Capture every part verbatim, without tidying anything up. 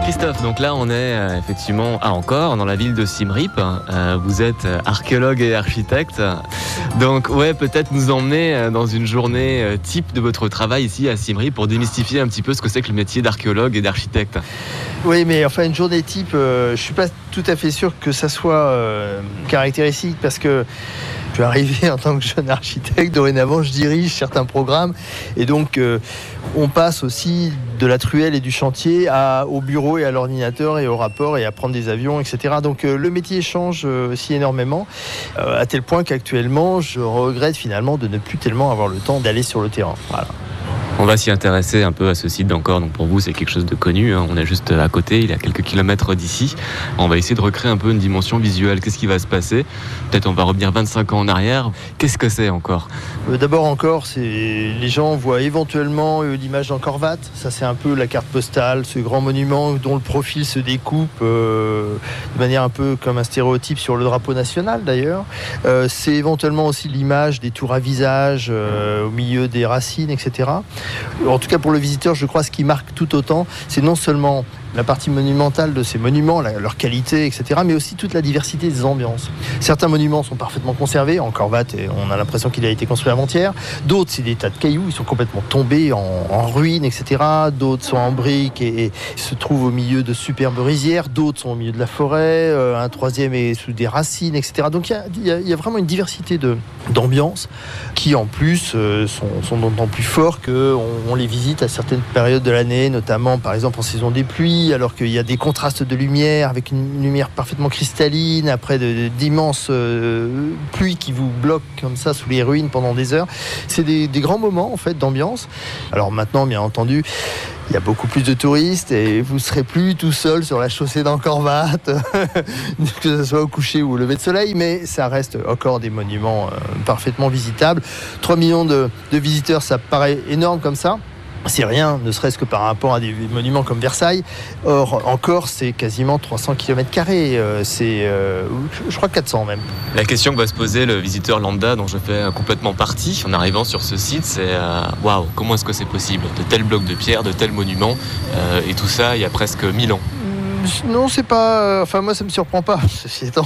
Christophe, donc là on est euh, effectivement à Ancor, dans la ville de Siem Reap. Euh, vous êtes archéologue et architecte. Donc ouais, peut-être nous emmener dans une journée euh, type de votre travail ici à Siem Reap pour démystifier un petit peu ce que c'est que le métier d'archéologue et d'architecte. Oui, mais enfin une journée type, euh, je suis pas tout à fait sûr que ça soit euh, caractéristique parce que je suis arrivé en tant que jeune architecte. Dorénavant, je dirige certains programmes et donc euh, on passe aussi de la truelle et du chantier à, au bureau et à l'ordinateur et au rapport et à prendre des avions, et cetera. Donc euh, le métier change euh, aussi énormément, euh, à tel point qu'actuellement, je regrette finalement de ne plus tellement avoir le temps d'aller sur le terrain. Voilà. On va s'y intéresser un peu à ce site d'Ancor. Donc pour vous, c'est quelque chose de connu. Hein. On est juste à côté, il est à quelques kilomètres d'ici. On va essayer de recréer un peu une dimension visuelle. Qu'est-ce qui va se passer ? Peut-être on va revenir vingt-cinq ans en arrière. Qu'est-ce que c'est Ancor ? euh, D'abord, Ancor, c'est... les gens voient éventuellement euh, l'image d'Angkor Wat. Ça, c'est un peu la carte postale, ce grand monument dont le profil se découpe euh, de manière un peu comme un stéréotype sur le drapeau national d'ailleurs. Euh, c'est éventuellement aussi l'image des tours à visage euh, au milieu des racines, et cetera. En tout cas pour le visiteur, je crois ce qui marque tout autant, c'est non seulement la partie monumentale de ces monuments, la, leur qualité, et cetera, mais aussi toute la diversité des ambiances. Certains monuments sont parfaitement conservés, Angkor Wat, on a l'impression qu'il a été construit avant-hier. D'autres, c'est des tas de cailloux, ils sont complètement tombés en, en ruines, et cetera. D'autres sont en briques et, et se trouvent au milieu de superbes rizières. D'autres sont au milieu de la forêt. Euh, un troisième est sous des racines, et cetera. Donc il y, y, y a vraiment une diversité de, d'ambiances qui, en plus, euh, sont, sont d'autant plus forts qu'on on les visite à certaines périodes de l'année, notamment, par exemple, en saison des pluies, alors qu'il y a des contrastes de lumière avec une lumière parfaitement cristalline après de, de, d'immenses euh, pluies qui vous bloquent comme ça sous les ruines pendant des heures. C'est des, des grands moments en fait d'ambiance. Alors maintenant, bien entendu, il y a beaucoup plus de touristes et vous ne serez plus tout seul sur la chaussée d'Angkor Wat, que ce soit au coucher ou au lever de soleil, mais ça reste encore des monuments euh, parfaitement visitables. trois millions de, de visiteurs, ça paraît énorme comme ça. C'est rien, ne serait-ce que par rapport à des monuments comme Versailles. Or, Ancor, c'est quasiment trois cents kilomètres carrés. C'est, euh, je crois, quatre cents même. La question que va se poser le visiteur lambda, dont je fais complètement partie, en arrivant sur ce site, c'est waouh, wow, comment est-ce que c'est possible ? De tels blocs de pierre, de tels monuments, euh, et tout ça il y a presque mille ans. Non, c'est pas... Enfin, moi, ça me surprend pas, ceci étant.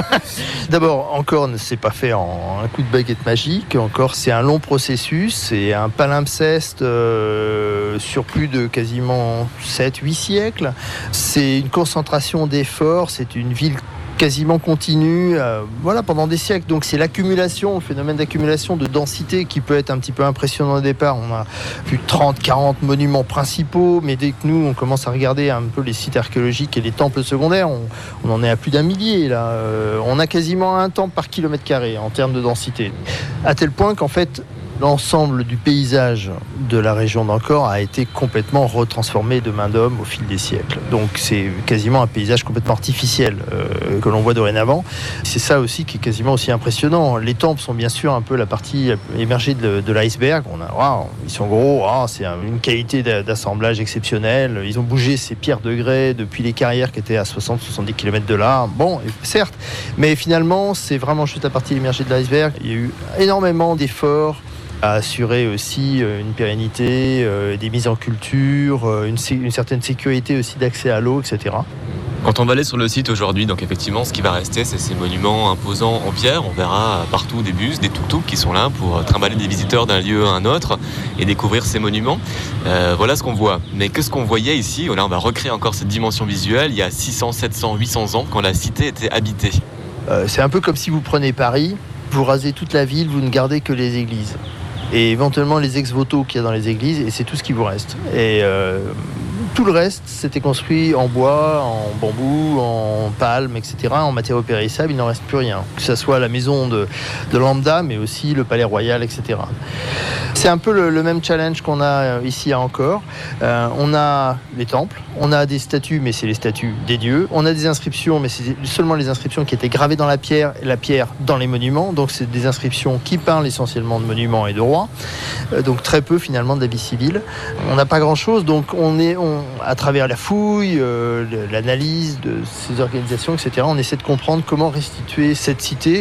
D'abord, Ancor ne s'est pas fait en un coup de baguette magique. Ancor, c'est un long processus. C'est un palimpseste euh, sur plus de quasiment sept huit siècles. C'est une concentration d'efforts. C'est une ville quasiment continue, euh, voilà, pendant des siècles. Donc c'est l'accumulation, le phénomène d'accumulation de densité qui peut être un petit peu impressionnant au départ. On a plus de trente quarante monuments principaux, mais dès que nous, on commence à regarder un peu les sites archéologiques et les temples secondaires, on, on en est à plus d'un millier, là. Euh, on a quasiment un temple par kilomètre carré en termes de densité. À tel point qu'en fait, l'ensemble du paysage de la région d'Ancor a été complètement retransformé de main d'homme au fil des siècles. Donc c'est quasiment un paysage complètement artificiel euh, que l'on voit dorénavant. C'est ça aussi qui est quasiment aussi impressionnant. Les temples sont bien sûr un peu la partie émergée de, de l'iceberg. On a, wow, ils sont gros, wow, c'est une qualité d'assemblage exceptionnelle. Ils ont bougé ces pierres de grès depuis les carrières qui étaient à soixante à soixante-dix kilomètres de là. Bon, certes, mais finalement c'est vraiment juste la partie émergée de l'iceberg. Il y a eu énormément d'efforts à assurer aussi une pérennité, euh, des mises en culture, euh, une, une certaine sécurité aussi d'accès à l'eau, et cetera. Quand on va aller sur le site aujourd'hui, donc effectivement, ce qui va rester, c'est ces monuments imposants en pierre. On verra partout des bus, des tuk-tuk qui sont là pour trimballer des visiteurs d'un lieu à un autre et découvrir ces monuments. Euh, voilà ce qu'on voit. Mais qu'est-ce qu'on voyait ici ? Là, on va recréer encore cette dimension visuelle. Il y a six cents, sept cents, huit cents ans, quand la cité était habitée. Euh, c'est un peu comme si vous prenez Paris, vous rasez toute la ville, vous ne gardez que les églises. Et éventuellement les ex-voto qu'il y a dans les églises, et c'est tout ce qui vous reste. Et euh, tout le reste, c'était construit en bois, en bambou, en palme, et cetera, en matériaux périssables, il n'en reste plus rien. Que ce soit la maison de, de Lambda, mais aussi le palais royal, et cetera. C'est un peu le, le même challenge qu'on a ici à Ancor. Euh, on a les temples, on a des statues, mais c'est les statues des dieux. On a des inscriptions, mais c'est seulement les inscriptions qui étaient gravées dans la pierre, et la pierre dans les monuments. Donc c'est des inscriptions qui parlent essentiellement de monuments et de rois. Euh, donc très peu finalement de la vie civile. On n'a pas grand-chose, donc on, est, on, on, à travers la fouille, euh, l'analyse de ces organisations, et cetera, on essaie de comprendre comment restituer cette cité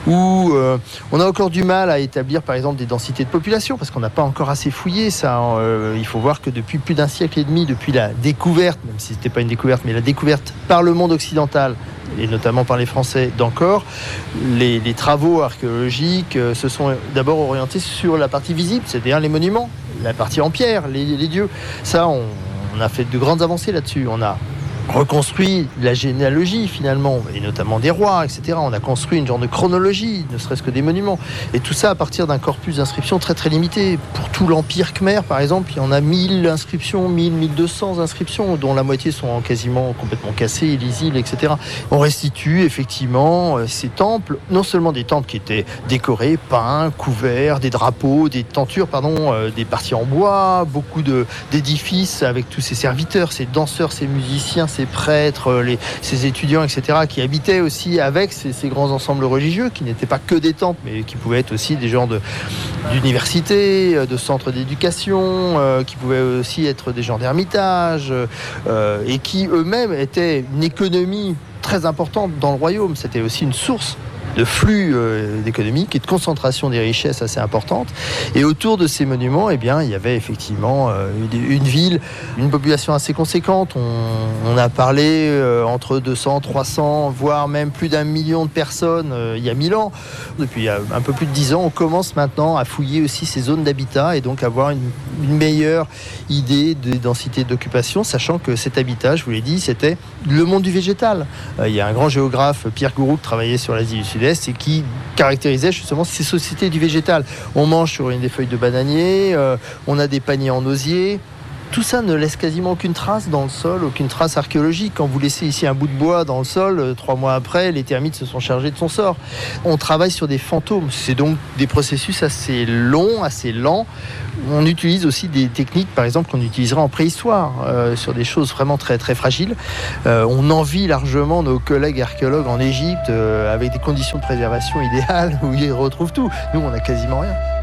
où euh, on a encore du mal à établir, par exemple, des densités de population, parce qu'on n'a pas encore assez fouillé ça. Euh, il faut voir que depuis plus d'un siècle et demi, depuis la découverte, même si ce n'était pas une découverte, mais la découverte par le monde occidental, et notamment par les Français d'Angkor, les, les travaux archéologiques euh, se sont d'abord orientés sur la partie visible, c'est-à-dire les monuments, la partie en pierre, les, les dieux. Ça, on, on a fait de grandes avancées là-dessus. On a reconstruit la généalogie finalement, et notamment des rois, et cetera. On a construit une genre de chronologie, ne serait-ce que des monuments. Et tout ça à partir d'un corpus d'inscriptions très très limité. Pour tout l'Empire Khmer, par exemple, il y en a mille inscriptions, mille, mille deux cents inscriptions, dont la moitié sont quasiment complètement cassées, illisibles, et cetera. On restitue effectivement ces temples, non seulement des temples qui étaient décorés, peints, couverts, des drapeaux, des tentures, pardon, euh, des parties en bois, beaucoup de, d'édifices avec tous ces serviteurs, ces danseurs, ces musiciens, ces prêtres, les, ces étudiants, et cetera, qui habitaient aussi avec ces, ces grands ensembles religieux, qui n'étaient pas que des temples, mais qui pouvaient être aussi des genres de, d'universités, de centres d'éducation, euh, qui pouvaient aussi être des genres d'ermitages, euh, et qui eux-mêmes étaient une économie très importante dans le royaume. C'était aussi une source de flux euh, économiques et de concentration des richesses assez importantes. Et autour de ces monuments, eh bien, il y avait effectivement euh, une, une ville, une population assez conséquente. On, on a parlé euh, entre deux cents, trois cents, voire même plus d'un million de personnes euh, il y a mille ans. Depuis euh, un peu plus de dix ans, on commence maintenant à fouiller aussi ces zones d'habitat et donc avoir une, une meilleure idée de densité d'occupation, sachant que cet habitat, je vous l'ai dit, c'était le monde du végétal. Euh, il y a un grand géographe, Pierre Gouroux, qui travaillait sur l'Asie du Sud-Est et qui caractérisait justement ces sociétés du végétal. On mange sur une des feuilles de bananier, euh, on a des paniers en osier. Tout ça ne laisse quasiment aucune trace dans le sol, aucune trace archéologique. Quand vous laissez ici un bout de bois dans le sol, euh, trois mois après, les termites se sont chargés de son sort. On travaille sur des fantômes. C'est donc des processus assez longs, assez lents. On utilise aussi des techniques, par exemple, qu'on utiliserait en préhistoire, euh, sur des choses vraiment très, très fragiles. Euh, on envie largement nos collègues archéologues en Égypte, euh, avec des conditions de préservation idéales, où ils retrouvent tout. Nous, on n'a quasiment rien.